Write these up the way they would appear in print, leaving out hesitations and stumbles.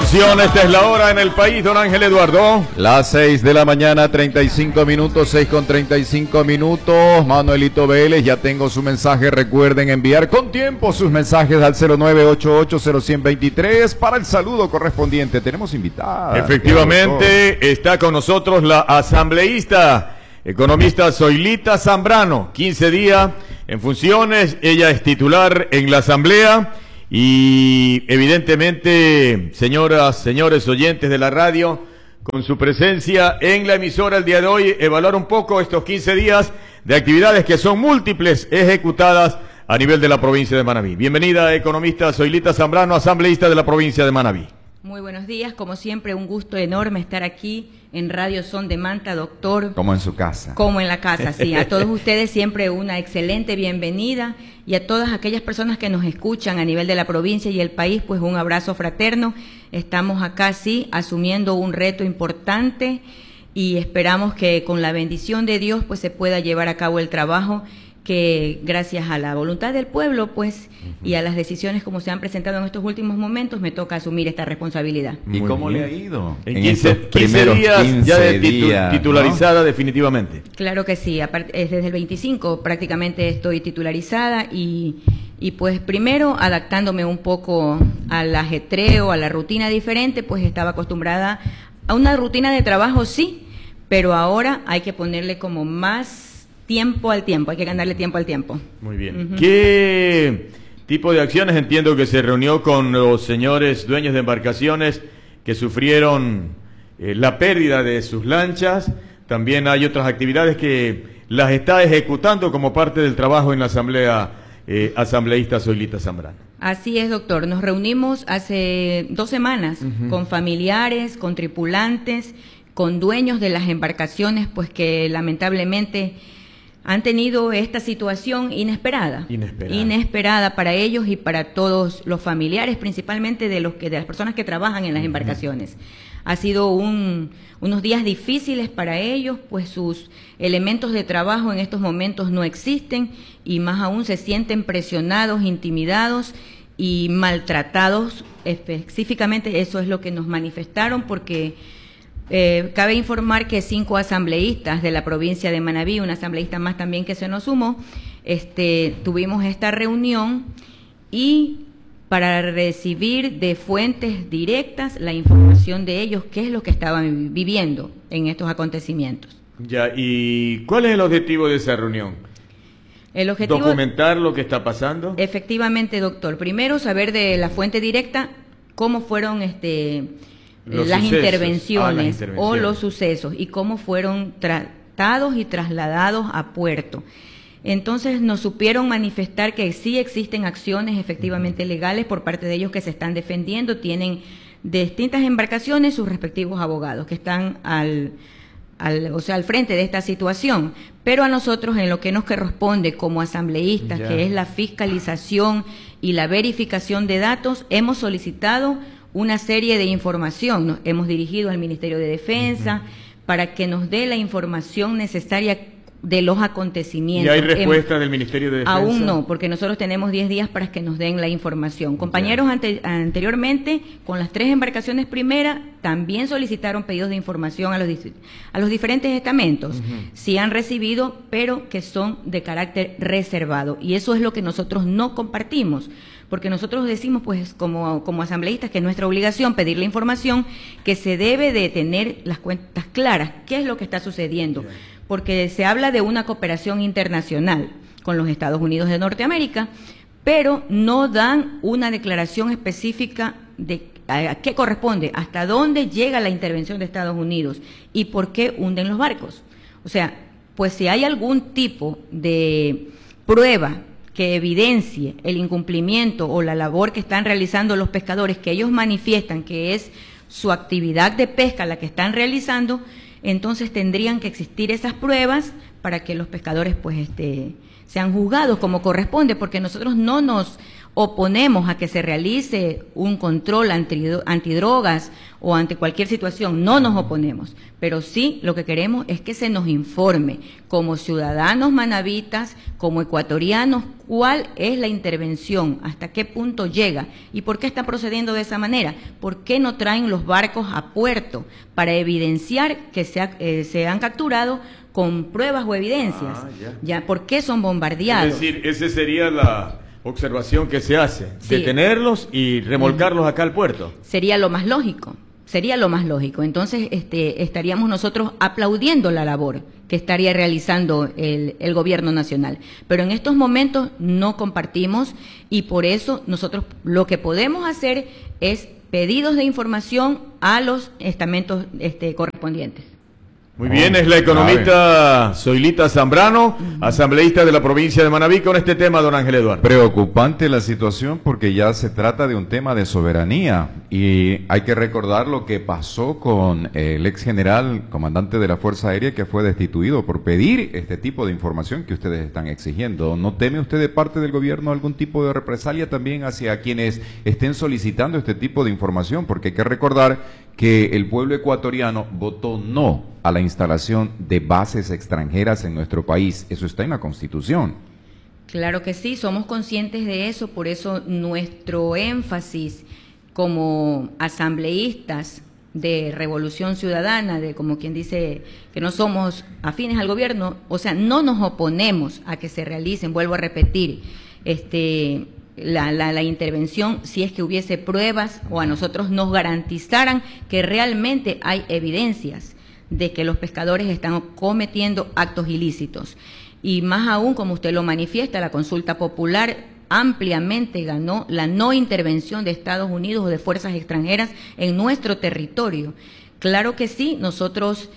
información. Esta es la hora en el país, don Ángel Eduardo. Las 6 de la mañana, 35 minutos, 6:35. Manuelito Vélez, ya tengo su mensaje. Recuerden enviar con tiempo sus mensajes al 0988-0123 para el saludo correspondiente. Tenemos invitada. Efectivamente, está con nosotros la asambleísta, economista Zoilita Zambrano. 15 días en funciones. Ella es titular en la asamblea. Y evidentemente, señoras, señores oyentes de la radio, con su presencia en la emisora el día de hoy, evaluar un poco estos 15 días de actividades que son múltiples ejecutadas a nivel de la provincia de Manabí. Bienvenida, economista Zoilita Zambrano, asambleísta de la provincia de Manabí. Muy buenos días, como siempre un gusto enorme estar aquí en Radio Son de Manta, doctor. Como en su casa. Como en la casa, sí. A todos ustedes siempre una excelente bienvenida y a todas aquellas personas que nos escuchan a nivel de la provincia y el país, pues un abrazo fraterno. Estamos acá, sí, asumiendo un reto importante y esperamos que con la bendición de Dios pues se pueda llevar a cabo el trabajo que gracias a la voluntad del pueblo, pues, y a las decisiones como se han presentado en estos últimos momentos, me toca asumir esta responsabilidad. ¿Y cómo le ha ido? En 15 días 15 ya de días, titularizada, ¿no? Definitivamente. Claro que sí, desde el 25 prácticamente estoy titularizada y pues primero adaptándome un poco al ajetreo, a la rutina diferente, pues estaba acostumbrada a una rutina de trabajo, sí, pero ahora hay que ponerle como más tiempo al tiempo, hay que ganarle tiempo al tiempo. Muy bien. ¿Qué tipo de acciones? Entiendo que se reunió con los señores dueños de embarcaciones que sufrieron la pérdida de sus lanchas. También hay otras actividades que las está ejecutando como parte del trabajo en la asamblea asambleísta Zoilita Zambrano. Así es, doctor. Nos reunimos hace 2 semanas con familiares, con tripulantes, con dueños de las embarcaciones, pues que lamentablemente han tenido esta situación inesperada para ellos y para todos los familiares, principalmente de las personas que trabajan en las embarcaciones. Ha sido unos días difíciles para ellos, pues sus elementos de trabajo en estos momentos no existen y más aún se sienten presionados, intimidados y maltratados. Específicamente eso es lo que nos manifestaron, porque cabe informar que 5 asambleístas de la provincia de Manabí, una asambleísta más también que se nos sumó, tuvimos esta reunión y para recibir de fuentes directas la información de ellos, qué es lo que estaban viviendo en estos acontecimientos. Ya, ¿y cuál es el objetivo de esa reunión? El objetivo, ¿documentar lo que está pasando? Efectivamente, doctor. Primero, saber de la fuente directa cómo fueron las intervenciones o los sucesos y cómo fueron tratados y trasladados a puerto. Entonces nos supieron manifestar que sí existen acciones efectivamente legales por parte de ellos que se están defendiendo, tienen de distintas embarcaciones sus respectivos abogados que están al frente de esta situación, pero a nosotros en lo que nos corresponde como asambleístas, que es la fiscalización y la verificación de datos, hemos solicitado una serie de información. Nos hemos dirigido al Ministerio de Defensa para que nos dé la información necesaria de los acontecimientos. ¿Y hay respuesta del Ministerio de Defensa? Aún no, porque nosotros tenemos 10 días para que nos den la información. Compañeros anteriormente, con las 3 embarcaciones primeras, también solicitaron pedidos de información a los diferentes estamentos. Sí han recibido, pero que son de carácter reservado. Y eso es lo que nosotros no compartimos, porque nosotros decimos, pues, como asambleístas, que es nuestra obligación pedir la información, que se debe de tener las cuentas claras, qué es lo que está sucediendo. Porque se habla de una cooperación internacional con los Estados Unidos de Norteamérica, pero no dan una declaración específica de a qué corresponde, hasta dónde llega la intervención de Estados Unidos y por qué hunden los barcos. O sea, pues si hay algún tipo de prueba que evidencie el incumplimiento o la labor que están realizando los pescadores, que ellos manifiestan que es su actividad de pesca la que están realizando, entonces tendrían que existir esas pruebas para que los pescadores pues sean juzgados como corresponde, porque nosotros no nos oponemos a que se realice un control antidrogas o ante cualquier situación, no nos oponemos, pero sí lo que queremos es que se nos informe como ciudadanos manavitas, como ecuatorianos, cuál es la intervención, hasta qué punto llega y por qué está procediendo de esa manera, por qué no traen los barcos a puerto para evidenciar que se han capturado con pruebas o evidencias, ya por qué son bombardeados. Es decir, esa sería la observación que se hace, Sí. detenerlos y remolcarlos acá al puerto. Sería lo más lógico. Sería lo más lógico. Entonces, estaríamos nosotros aplaudiendo la labor que estaría realizando el gobierno nacional. Pero en estos momentos no compartimos y por eso nosotros lo que podemos hacer es pedidos de información a los estamentos correspondientes. Muy bien, es la economista Zoilita Zambrano, asambleísta de la provincia de Manabí, con este tema, don Ángel Eduardo. Preocupante la situación porque ya se trata de un tema de soberanía y hay que recordar lo que pasó con el ex general comandante de la Fuerza Aérea que fue destituido por pedir este tipo de información que ustedes están exigiendo. ¿No teme usted de parte del gobierno algún tipo de represalia también hacia quienes estén solicitando este tipo de información? Porque hay que recordar que el pueblo ecuatoriano votó no a la instalación de bases extranjeras en nuestro país. Eso está en la Constitución. Claro que sí, somos conscientes de eso, por eso nuestro énfasis como asambleístas de Revolución Ciudadana, de como quien dice que no somos afines al gobierno, o sea, no nos oponemos a que se realicen, vuelvo a repetir, la intervención si es que hubiese pruebas o a nosotros nos garantizaran que realmente hay evidencias de que los pescadores están cometiendo actos ilícitos. Y más aún, como usted lo manifiesta, la consulta popular ampliamente ganó la no intervención de Estados Unidos o de fuerzas extranjeras en nuestro territorio. Claro que sí, nosotros,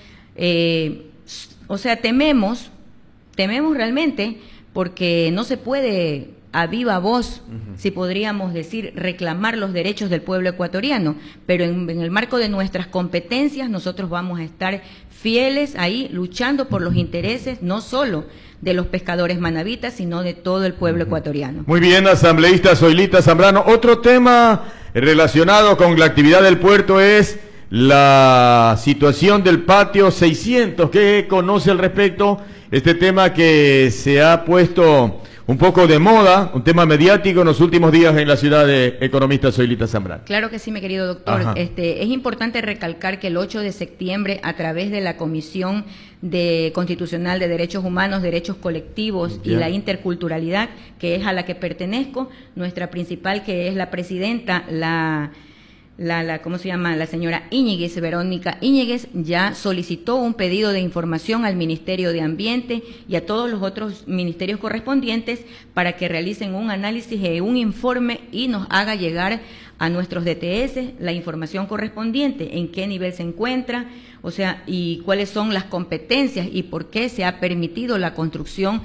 tememos realmente porque no se puede a viva voz, si podríamos decir, reclamar los derechos del pueblo ecuatoriano, pero en el marco de nuestras competencias nosotros vamos a estar fieles ahí, luchando por los intereses no solo de los pescadores manavitas, sino de todo el pueblo ecuatoriano. Muy bien, asambleísta Zoilita Zambrano. Otro tema relacionado con la actividad del puerto es la situación del patio 600. ¿Qué conoce al respecto? Este tema que se ha puesto un poco de moda, un tema mediático en los últimos días en la ciudad de economista Zoilita Zambrano. Claro que sí, mi querido doctor. Es importante recalcar que el 8 de septiembre, a través de la Comisión Constitucional de Derechos Humanos, Derechos Colectivos y la Interculturalidad, que es a la que pertenezco, nuestra principal, que es la presidenta, ¿cómo se llama? La señora Íñiguez, Verónica Íñiguez, ya solicitó un pedido de información al Ministerio de Ambiente y a todos los otros ministerios correspondientes para que realicen un análisis y un informe y nos haga llegar a nuestros DTS la información correspondiente, en qué nivel se encuentra, o sea, y cuáles son las competencias y por qué se ha permitido la construcción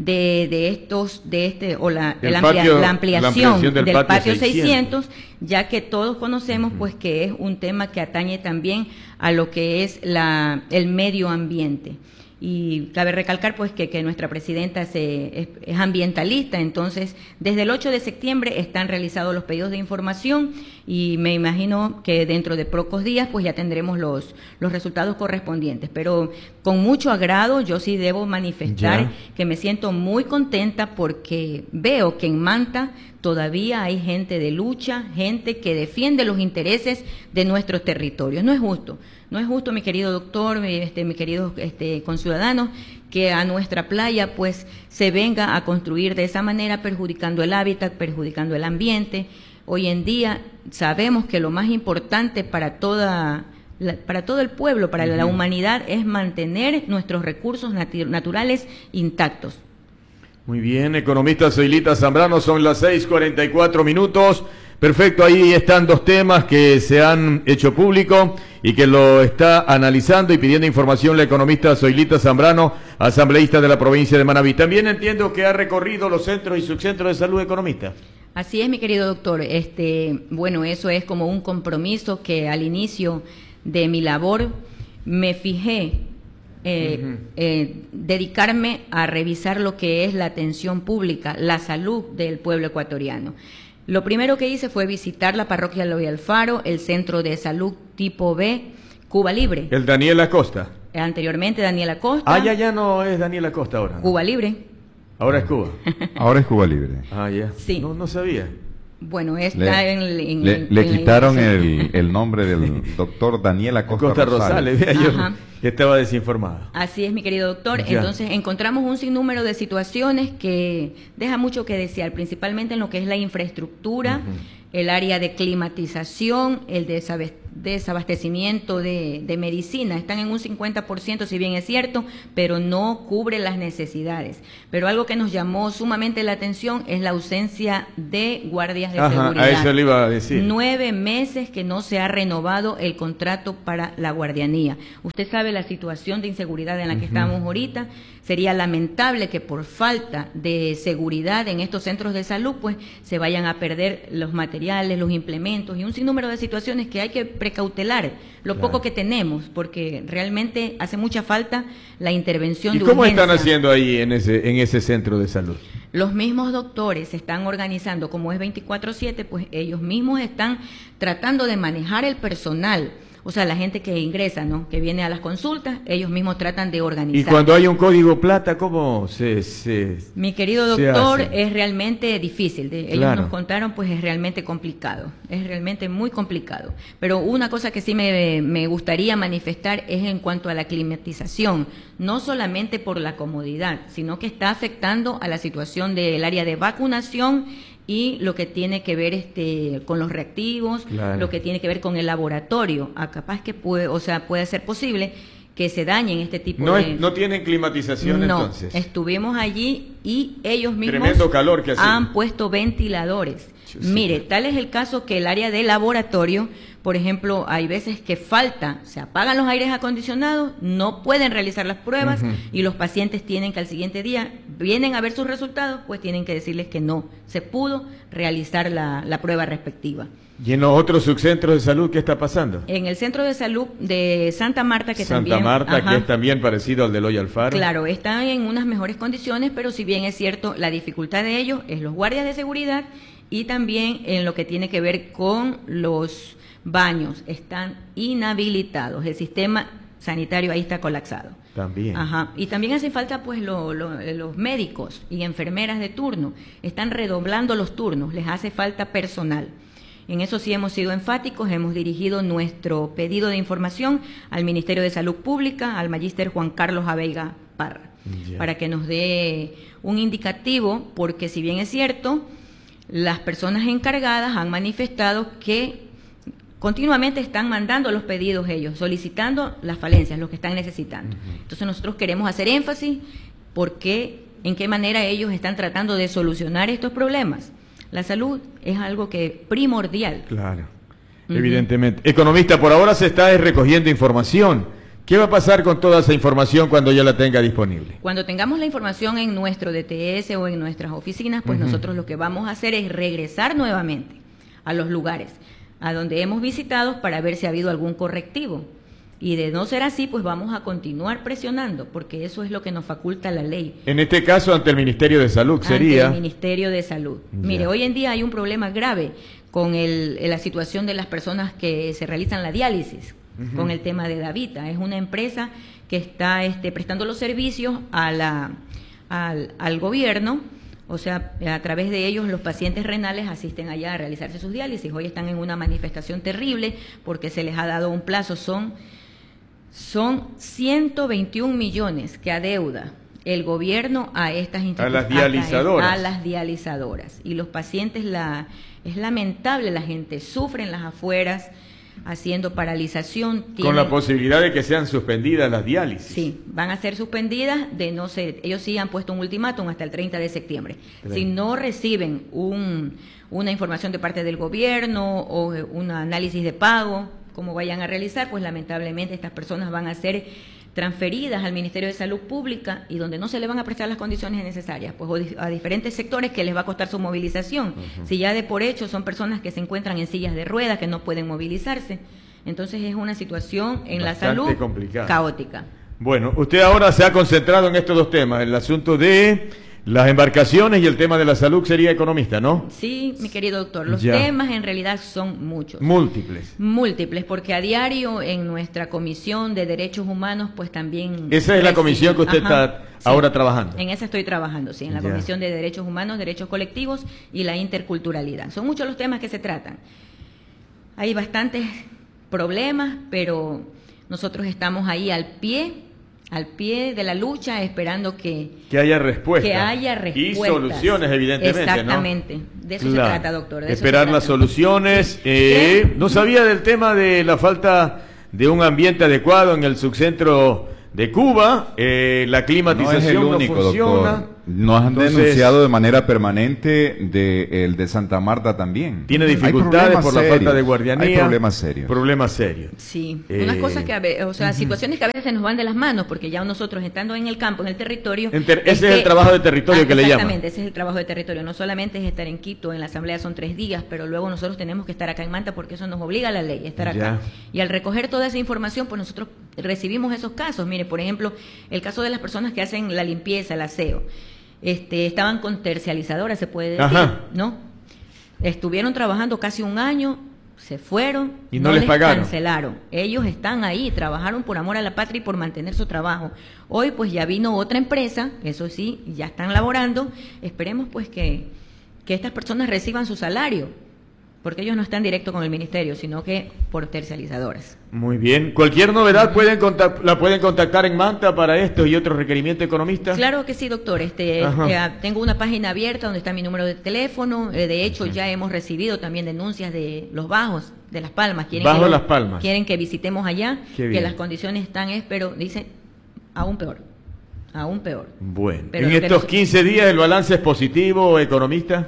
la ampliación del patio 600, ya que todos conocemos pues que es un tema que atañe también a lo que es el medio ambiente. Y cabe recalcar pues que nuestra presidenta es ambientalista, entonces desde el 8 de septiembre están realizados los pedidos de información y me imagino que dentro de pocos días pues ya tendremos los resultados correspondientes. Pero con mucho agrado yo sí debo manifestar que me siento muy contenta porque veo que en Manta todavía hay gente de lucha, gente que defiende los intereses de nuestros territorios. No es justo. No es justo, mi querido doctor, mis queridos conciudadanos, que a nuestra playa pues se venga a construir de esa manera, perjudicando el hábitat, perjudicando el ambiente. Hoy en día sabemos que lo más importante para todo el pueblo, para la humanidad, es mantener nuestros recursos naturales intactos. Muy bien, economista Zoilita Zambrano, son las 6:44 minutos. Perfecto, ahí están dos temas que se han hecho público y que lo está analizando y pidiendo información la economista Zoilita Zambrano, asambleísta de la provincia de Manabí. También entiendo que ha recorrido los centros y subcentros de salud, economista. Así es, mi querido doctor. Bueno, eso es como un compromiso que al inicio de mi labor me fijé dedicarme a revisar lo que es la atención pública, la salud del pueblo ecuatoriano. Lo primero que hice fue visitar la parroquia Eloy Alfaro, el centro de salud tipo B, Cuba Libre. El Daniel Acosta. Anteriormente Daniel Acosta. Ah, ya no es Daniel Acosta ahora, ¿no? Cuba Libre. Ahora es Cuba. Ahora es Cuba Libre. Ah, ya. Sí. No sabía. Bueno, está en Le quitaron la el nombre del doctor Daniel Acosta Rosales. Vea, yo estaba desinformado. Así es, mi querido doctor. Ya. Entonces, encontramos un sinnúmero de situaciones que deja mucho que desear, principalmente en lo que es la infraestructura, el área de climatización, el desabastecimiento de medicina. Están en un 50%, si bien es cierto, pero no cubre las necesidades. Pero algo que nos llamó sumamente la atención es la ausencia de guardias de seguridad. A eso le iba a decir. 9 meses que no se ha renovado el contrato para la guardianía. Usted sabe la situación de inseguridad en la que estamos ahorita. Sería lamentable que por falta de seguridad en estos centros de salud, pues se vayan a perder los materiales, los implementos y un sinnúmero de situaciones que hay que precautelar lo poco que tenemos, porque realmente hace mucha falta la intervención de urgencia. ¿Y cómo están haciendo ahí en ese centro de salud? Los mismos doctores se están organizando, como es 24/7, pues ellos mismos están tratando de manejar el personal. O sea, la gente que ingresa, ¿no? Que viene a las consultas, ellos mismos tratan de organizar. Y cuando hay un código plata, ¿cómo Mi querido doctor, es realmente difícil. Ellos nos contaron, pues es realmente complicado. Es realmente muy complicado. Pero una cosa que sí me gustaría manifestar es en cuanto a la climatización. No solamente por la comodidad, sino que está afectando a la situación del área de vacunación y lo que tiene que ver con los reactivos, lo que tiene que ver con el laboratorio. Capaz que puede ser posible que se dañen este tipo de... ¿No tienen climatización entonces? No, estuvimos allí y ellos mismos Tremendo calor que han puesto ventiladores. Mire, tal es el caso que el área de laboratorio, por ejemplo, hay veces que se apagan los aires acondicionados, no pueden realizar las pruebas y los pacientes tienen que al siguiente día, vienen a ver sus resultados, pues tienen que decirles que no se pudo realizar la prueba respectiva. ¿Y en los otros subcentros de salud qué está pasando? En el centro de salud de Santa Marta, que que es también parecido al de Eloy Alfaro. Claro, están en unas mejores condiciones, pero si bien es cierto, la dificultad de ellos es los guardias de seguridad y también en lo que tiene que ver con los baños, están inhabilitados, el sistema sanitario ahí está colapsado. También. Y también hace falta pues los médicos y enfermeras de turno, están redoblando los turnos, les hace falta personal. En eso sí hemos sido enfáticos, hemos dirigido nuestro pedido de información al Ministerio de Salud Pública, al magíster Juan Carlos Aveiga Parra, para que nos dé un indicativo, porque si bien es cierto, las personas encargadas han manifestado que continuamente están mandando los pedidos ellos, solicitando las falencias, lo que están necesitando. Entonces nosotros queremos hacer énfasis en qué manera ellos están tratando de solucionar estos problemas. La salud es algo que primordial. Claro, evidentemente. Economista, por ahora se está recogiendo información. ¿Qué va a pasar con toda esa información cuando ya la tenga disponible? Cuando tengamos la información en nuestro DTS o en nuestras oficinas, pues nosotros lo que vamos a hacer es regresar nuevamente a los lugares a donde hemos visitado para ver si ha habido algún correctivo. Y de no ser así, pues vamos a continuar presionando, porque eso es lo que nos faculta la ley. En este caso, ante el Ministerio de Salud sería... Ante el Ministerio de Salud. Mire, hoy en día hay un problema grave con la situación de las personas que se realizan la diálisis, con el tema de Davita. Es una empresa que está prestando los servicios al gobierno, o sea, a través de ellos los pacientes renales asisten allá a realizarse sus diálisis. Hoy están en una manifestación terrible porque se les ha dado un plazo, son 121 millones que adeuda el gobierno a estas instituciones. A las dializadoras. A las dializadoras. Y los pacientes, es lamentable, la gente sufre en las afueras haciendo paralización. Con la posibilidad de que sean suspendidas las diálisis. Sí, van a ser suspendidas de no ser, ellos sí han puesto un ultimátum hasta el 30 de septiembre. Claro. Si no reciben una información de parte del gobierno o un análisis de pago, como vayan a realizar, pues lamentablemente estas personas van a ser transferidas al Ministerio de Salud Pública y donde no se le van a prestar las condiciones necesarias, pues a diferentes sectores que les va a costar su movilización. Si ya de por hecho son personas que se encuentran en sillas de ruedas, que no pueden movilizarse, entonces es una situación en la salud complicada, caótica. Bueno, usted ahora se ha concentrado en estos dos temas, el asunto de las embarcaciones y el tema de la salud. Sería economista, ¿no? Sí, mi querido doctor, los Ya. temas en realidad son muchos. Múltiples. Múltiples, porque a diario en nuestra Comisión de Derechos Humanos, pues también... Esa es la comisión que usted Ajá, está ahora trabajando. En esa estoy trabajando, sí, en la Ya. Comisión de Derechos Humanos, Derechos Colectivos y la interculturalidad. Son muchos los temas que se tratan. Hay bastantes problemas, pero nosotros estamos ahí al pie de la lucha, esperando que haya respuesta. Que haya respuestas. Y soluciones, evidentemente, Exactamente. ¿no? De eso Claro. se trata, doctor. De eso Esperar se las trata. soluciones. Creo- No sabía del tema de la falta de un ambiente adecuado en el subcentro de Cuba. La No es el climatización no único, funciona. doctor. Nos han Entonces, denunciado de manera permanente el de Santa Marta también. Tiene Hay dificultades problemas por la serios. falta de guardianía. Hay problemas serios. Problemas serios. Sí, Eh, unas cosas que, o sea, situaciones que a veces se nos van de las manos, porque ya nosotros estando en el campo, en el territorio... Ese es el trabajo de territorio que le llaman. Exactamente, ese es el trabajo de territorio. No solamente es estar en Quito, en la asamblea son 3 días, pero luego nosotros tenemos que estar acá en Manta porque eso nos obliga a la ley, estar acá. Ya. Y al recoger toda esa información, pues nosotros recibimos esos casos. Mire, por ejemplo, el caso de las personas que hacen la limpieza, el aseo. Estaban con tercializadoras, se puede decir, Ajá. ¿no? Estuvieron trabajando casi un año, se fueron, Y no les pagaron. cancelaron. Ellos están ahí, trabajaron por amor a la patria y por mantener su trabajo. Hoy pues ya vino otra empresa, eso sí, ya están laborando. Esperemos pues que estas personas reciban su salario, porque ellos no están directo con el ministerio, sino que por tercializadoras. Muy bien. Cualquier novedad la pueden contactar en Manta para estos y otros requerimientos economistas. Claro que sí, doctor. Ajá. Tengo una página abierta donde está mi número de teléfono. De hecho, ya hemos recibido también denuncias de los Bajos, de Las Palmas. Bajo Las Palmas. Quieren que visitemos allá, Qué que bien. las condiciones están, pero dice, aún peor. Aún peor. Bueno, Pero en lo que estos nos- 15 días el balance es positivo, economista.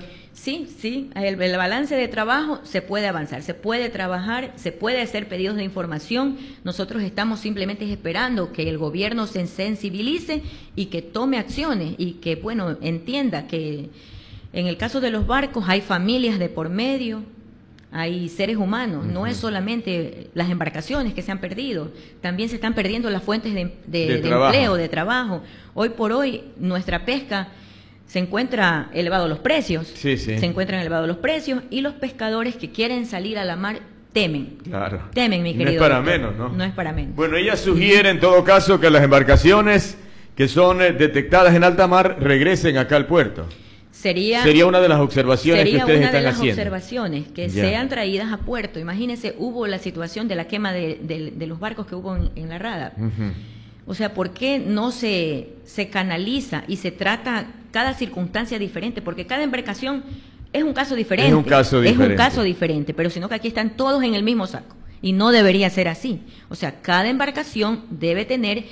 Sí, el balance de trabajo se puede avanzar, se puede trabajar, se puede hacer pedidos de información. Nosotros estamos simplemente esperando que el gobierno se sensibilice y que tome acciones y que, bueno, entienda que en el caso de los barcos hay familias de por medio, hay seres humanos, no es solamente las embarcaciones que se han perdido, también se están perdiendo las fuentes de trabajo. empleo, de trabajo. Hoy por hoy nuestra pesca se encuentra elevados los precios, Sí. se encuentran elevados los precios y los pescadores que quieren salir a la mar temen. Claro. Temen, mi No querido. es para doctor. menos, ¿no? No es para menos. Bueno, ella sugiere en todo caso que las embarcaciones que son detectadas en alta mar regresen acá al puerto. Sería Sería una de las observaciones que Sería ustedes una de están las haciendo. observaciones que Ya. sean traídas a puerto. Imagínense, hubo la situación de la quema de los barcos que hubo en la Rada. Ujú. O sea, ¿por qué no se canaliza y se trata cada circunstancia diferente? Porque cada embarcación es un caso diferente. Es un caso Es un diferente. caso diferente, pero sino que aquí están todos en el mismo saco. Y no debería ser así. O sea, cada embarcación debe tener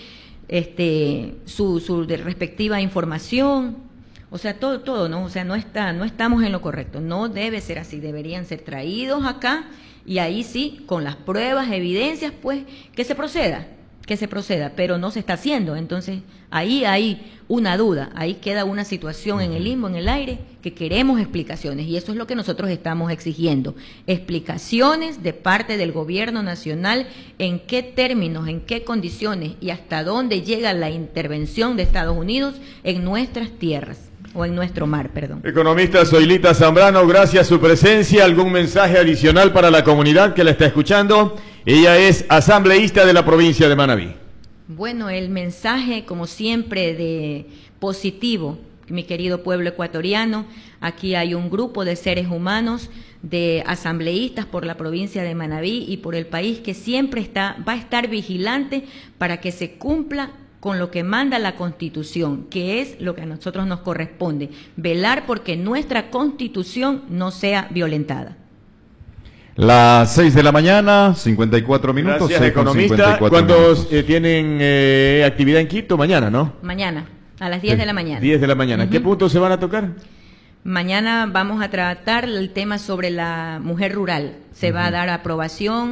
su respectiva información. O sea, todo, ¿no? O sea, no estamos en lo correcto. No debe ser así. Deberían ser traídos acá y ahí sí, con las pruebas, evidencias, pues, que se proceda, pero no se está haciendo. Entonces, ahí hay una duda, ahí queda una situación en el limbo, en el aire, que queremos explicaciones y eso es lo que nosotros estamos exigiendo. Explicaciones de parte del gobierno nacional en qué términos, en qué condiciones y hasta dónde llega la intervención de Estados Unidos en nuestras tierras. O en nuestro mar, perdón. Economista Zoilita Zambrano, gracias su presencia. ¿Algún mensaje adicional para la comunidad que la está escuchando? Ella es asambleísta de la provincia de Manabí. Bueno, el mensaje, como siempre, de positivo, mi querido pueblo ecuatoriano. Aquí hay un grupo de seres humanos, de asambleístas por la provincia de Manabí y por el país que siempre va a estar vigilante para que se cumpla con lo que manda la Constitución, que es lo que a nosotros nos corresponde, velar porque nuestra Constitución no sea violentada. Las 6 de la mañana, 54 minutos. Gracias, 6 con economista. 54 ¿Cuántos minutos. tienen actividad en Quito? Mañana, ¿no? Mañana, a las 10 de la mañana. 10 de la mañana. ¿Qué Ujú. puntos se van a tocar? Mañana vamos a tratar el tema sobre la mujer rural. Se va a dar aprobación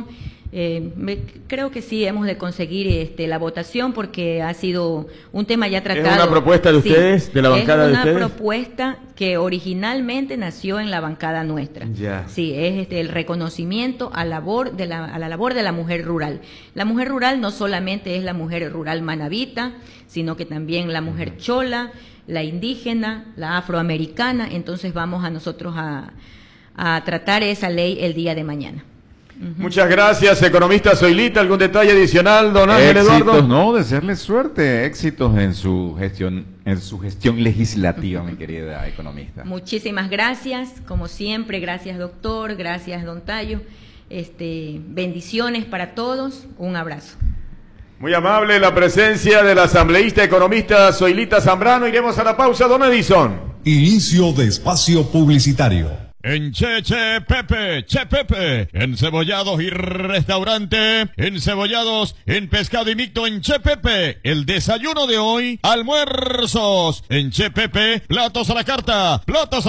Creo que sí hemos de conseguir la votación porque ha sido un tema ya tratado. ¿Es una propuesta de ustedes, sí, de la bancada de ustedes? Es una propuesta que originalmente nació en la bancada nuestra. Ya. Sí, es el reconocimiento a la labor de la mujer rural. La mujer rural no solamente es la mujer rural manabita, sino que también la mujer chola, la indígena, la afroamericana. Entonces vamos a nosotros a tratar esa ley el día de mañana. Muchas gracias, economista Zoilita. ¿Algún detalle adicional, don Ángel Éxitos, Eduardo? no, desearle suerte, éxitos en su gestión legislativa, mi querida economista. Muchísimas gracias, como siempre, gracias doctor, gracias don Tayo. Bendiciones para todos, un abrazo. Muy amable la presencia del asambleísta economista Zoilita Zambrano. Iremos a la pausa, don Edison. Inicio de espacio publicitario. En Chepepe, encebollados y restaurante, encebollados, en pescado y mixto en Chepepe, el desayuno de hoy, almuerzos en Chepepe, platos a la carta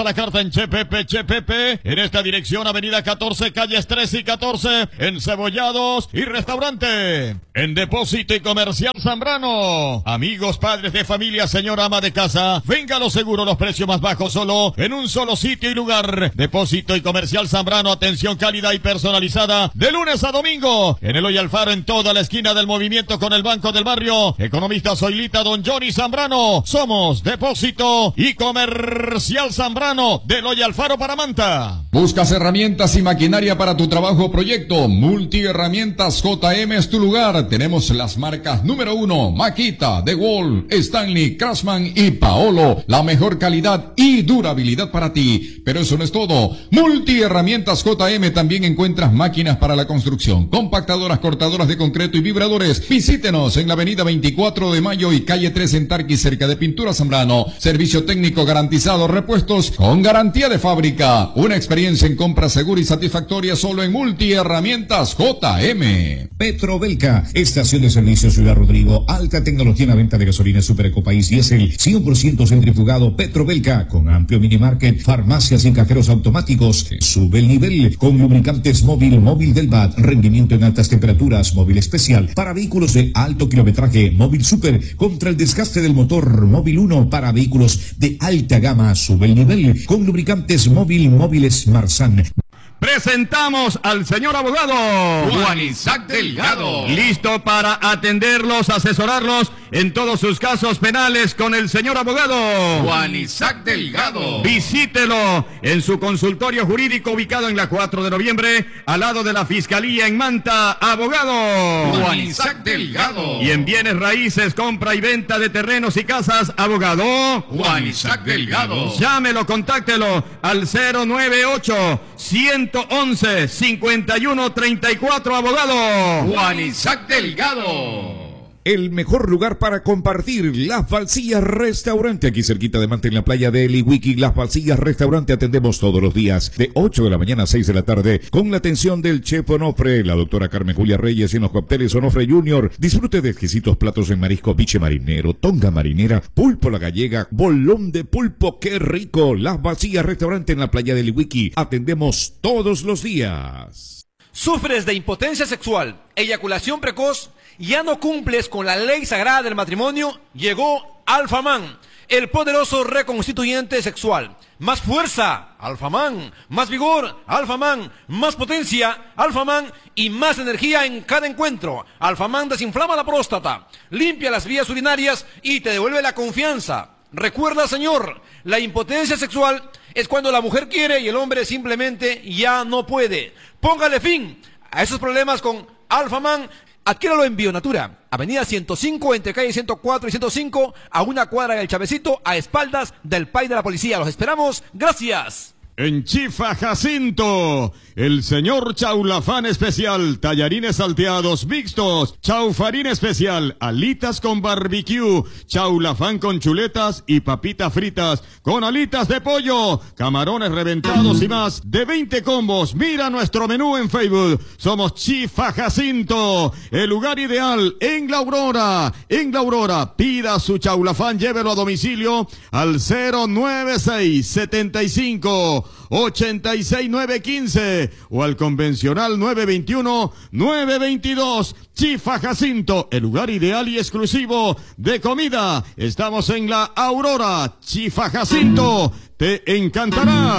en Chepepe, en esta dirección avenida 14, calles 13 y 14, encebollados y restaurante, en Depósito y Comercial Zambrano, amigos, padres de familia, señora ama de casa, venga lo seguro, los precios más bajos solo, en un solo sitio y lugar. Depósito y Comercial Zambrano, atención cálida y personalizada, de lunes a domingo, en Eloy Alfaro, en toda la esquina del movimiento con el Banco del Barrio. Economista Zoilita, don Johnny Zambrano. Somos Depósito y Comercial Zambrano, de Eloy Alfaro para Manta. ¿Buscas herramientas y maquinaria para tu trabajo o proyecto? Multiherramientas JM es tu lugar. Tenemos las marcas número 1, Makita, DeWalt, Stanley, Craftsman y Paolo. La mejor calidad y durabilidad para ti. Pero eso no es todo. Multiherramientas JM también encuentras máquinas para la construcción, compactadoras, cortadoras de concreto y vibradores. Visítenos en la avenida 24 de Mayo y calle 3 en Tarqui, cerca de Pintura Zambrano. Servicio técnico garantizado, repuestos con garantía de fábrica. Una experiencia en compra segura y satisfactoria solo en Multiherramientas JM. Petrobelca, estación de servicio Ciudad Rodrigo, alta tecnología en la venta de gasolina Super Ecopaís diésel, 100% centrifugado. Petrobelca, con amplio minimarket, farmacias y cajeros automáticos. Sube el nivel con lubricantes móvil del BAT, rendimiento en altas temperaturas, móvil especial para vehículos de alto kilometraje, móvil super contra el desgaste del motor, móvil 1 para vehículos de alta gama. Sube el nivel con lubricantes móviles Marsan. Presentamos al señor abogado Juan Isaac Delgado. listo para atenderlos, asesorarlos en todos sus casos penales con el señor abogado Juan Isaac Delgado. Visítelo en su consultorio jurídico ubicado en la 4 de noviembre, al lado de la Fiscalía en Manta. Abogado Juan Isaac Delgado. Y en bienes raíces, compra y venta de terrenos y casas, abogado Juan Isaac Delgado. Llámelo, contáctelo al 098-111-5134, abogado Juan Isaac Delgado. El mejor lugar para compartir, Las Falsillas Restaurante, aquí cerquita de Manta en la playa de Eliwiki. Las Falsillas Restaurante, atendemos todos los días de 8 de la mañana a 6 de la tarde con la atención del chef Onofre, la doctora Carmen Julia Reyes, y en los cócteles Onofre Junior. Disfrute de exquisitos platos en marisco, biche marinero, tonga marinera, pulpo a la gallega, bolón de pulpo, qué rico. Las Falsillas Restaurante en la playa de Eliwiki, atendemos todos los días. ¿Sufres de impotencia sexual, eyaculación precoz? ¿Ya no cumples con la ley sagrada del matrimonio? Llegó Alfaman, el poderoso reconstituyente sexual. Más fuerza, Alfaman. Más vigor, Alfaman. Más potencia, Alfaman. Y más energía en cada encuentro. Alfaman desinflama la próstata, limpia las vías urinarias y te devuelve la confianza. Recuerda, señor, la impotencia sexual es cuando la mujer quiere y el hombre simplemente ya no puede. Póngale fin a esos problemas con Alfaman. Adquiéralo en Bionatura, avenida 105, entre calle 104 y 105, a una cuadra del Chavecito, a espaldas del PAI de la policía. Los esperamos. Gracias. En Chifa Jacinto, el señor Chaulafán especial, tallarines salteados mixtos, chaufarín especial, alitas con barbecue, chaulafán con chuletas y papitas fritas con alitas de pollo, camarones reventados y más, de 20 combos. Mira nuestro menú en Facebook. Somos Chifa Jacinto, el lugar ideal en La Aurora. En La Aurora, pida su chaulafán, llévelo a domicilio al 096 75 86915 o al convencional 921-922. Chifa Jacinto, el lugar ideal y exclusivo de comida. Estamos en la Aurora. Chifa Jacinto, te encantará.